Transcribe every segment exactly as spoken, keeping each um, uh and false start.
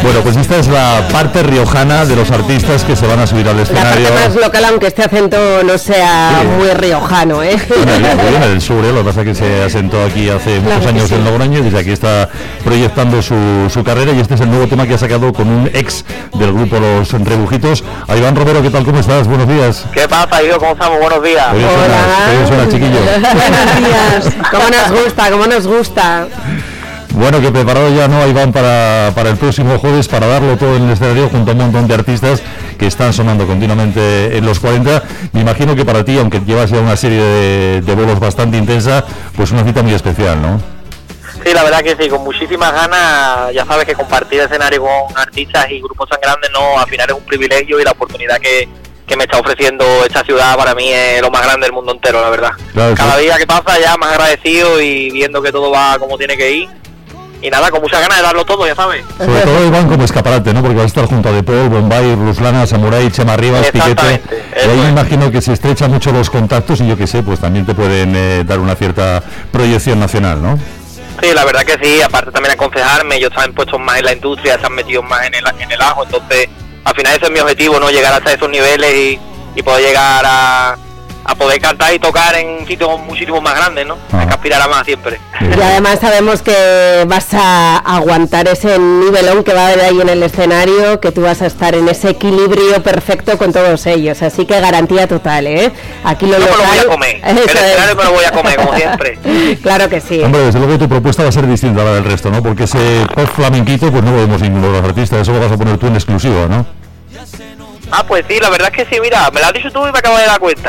Bueno, pues esta es la parte riojana de los artistas que se van a subir al escenario. La parte más local, aunque este acento no sea sí. muy riojano, ¿eh? Viene, viene del sur, ¿eh? Lo que pasa es que se asentó aquí hace muchos claro años sí. en Logroño y desde aquí está proyectando su, su carrera, y este es el nuevo tema que ha sacado con un ex del grupo Los Rebujitos. A Iván Romero, ¿qué tal? ¿Cómo estás? Buenos días. ¿Qué pasa, hijo? ¿Cómo estamos? Buenos días. Hola. Suena, suena, chiquillo. Buenos días. ¿Cómo nos gusta? ¿Cómo nos gusta? Bueno, que preparado ya, ¿no, Iván, para, para el próximo jueves, para darlo todo en el escenario junto a un montón de artistas que están sonando continuamente en los cuarenta. Me imagino que para ti, aunque llevas ya una serie de, de bolos bastante intensa, pues una cita muy especial, ¿no? Sí, la verdad que sí, con muchísimas ganas. Ya sabes que compartir escenario con artistas y grupos tan grandes, no, al final es un privilegio, y la oportunidad que, que me está ofreciendo esta ciudad para mí es lo más grande del mundo entero, la verdad. Claro, cada sí. día que pasa ya más agradecido y viendo que todo va como tiene que ir. Y nada, con muchas ganas de darlo todo, ya sabes. Sobre todo Iván como escaparate, ¿no? Porque vas a estar junto a De Paul, Bombay, Ruslana, Samurai, Chema Rivas, Piquete. Y ahí me imagino que se estrechan mucho los contactos y yo qué sé, pues también te pueden eh, dar una cierta proyección nacional, ¿no? Sí, la verdad que sí, aparte también aconsejarme, ellos están puestos más en la industria, están metidos más en el, en el ajo, entonces al final ese es mi objetivo, ¿no? Llegar hasta esos niveles y, y poder llegar a... a poder cantar y tocar en sitios muchísimo más grandes, ¿no? Ah. Hay que aspirar a más siempre. Y además sabemos que vas a aguantar ese nivelón que va a haber ahí en el escenario, que tú vas a estar en ese equilibrio perfecto con todos ellos, así que garantía total, ¿eh? Aquí lo no local... me lo voy a comer, el escenario me lo voy a comer, como siempre. Claro que sí. Hombre, desde luego tu propuesta va a ser distinta a la del resto, ¿no? Porque ese pop flamenquito, pues no lo vemos ninguno de los artistas, eso lo vas a poner tú en exclusiva, ¿no? Ah, pues sí, la verdad es que sí, mira, me lo has dicho tú y me acabo de dar cuenta.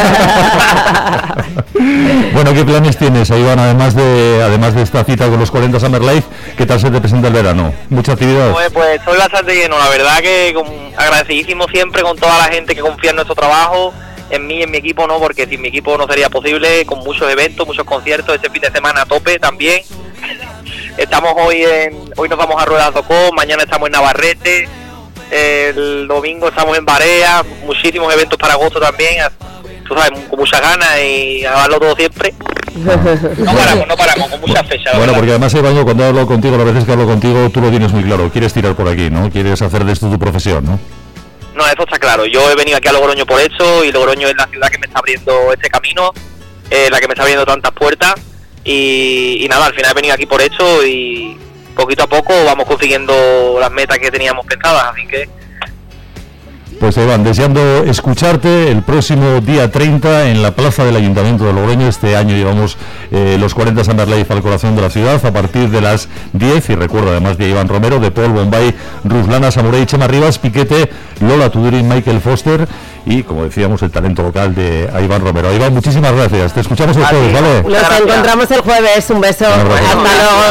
Bueno, ¿qué planes tienes, Iván, además de además de esta cita con los cuarenta Summer Life? ¿Qué tal se te presenta el verano? ¿Mucha actividad? Pues, pues estoy bastante lleno, la verdad que con, agradecidísimo siempre con toda la gente que confía en nuestro trabajo, en mí, en mi equipo, no, porque sin mi equipo no sería posible, con muchos eventos, muchos conciertos, este fin de semana a tope también. Estamos hoy en, hoy nos vamos a Ruedas Docó, mañana estamos en Navarrete, el domingo estamos en Barea, muchísimos eventos para agosto también, tú sabes, con muchas ganas y a darlo todo siempre. No paramos, no paramos, con muchas fechas. Bueno, porque además, Iván, cuando hablo contigo, las veces que hablo contigo, tú lo tienes muy claro, quieres tirar por aquí, ¿no? Quieres hacer de esto tu profesión, ¿no? No, eso está claro, yo he venido aquí a Logroño por eso, y Logroño es la ciudad que me está abriendo este camino, eh, la que me está abriendo tantas puertas, y, y nada, al final he venido aquí por eso, y poquito a poco vamos consiguiendo las metas que teníamos pensadas, así que... Pues Iván, deseando escucharte el próximo día treinta en la plaza del Ayuntamiento de Logroño. Este año llevamos eh, los cuarenta Summer Life al corazón de la ciudad a partir de las diez, y recuerdo además de Iván Romero, De Paul, Bombay, Ruslana, Samurai, Chema Rivas, Piquete, Lola Tuduri, Michael Foster y, como decíamos, el talento local de Iván Romero. Iván, muchísimas gracias, te escuchamos el jueves, ¿vale? Nos encontramos el jueves, un beso, hasta luego.